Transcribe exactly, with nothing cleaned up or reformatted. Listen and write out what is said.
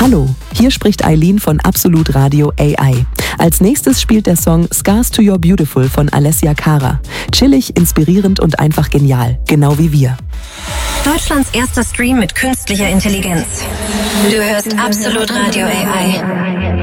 Hallo, hier spricht Eileen von Absolut Radio A I. Als nächstes spielt der Song Scars to Your Beautiful von Alessia Cara. Chillig, inspirierend und einfach genial, genau wie wir. Deutschlands erster Stream mit künstlicher Intelligenz. Du hörst Absolut Radio A I.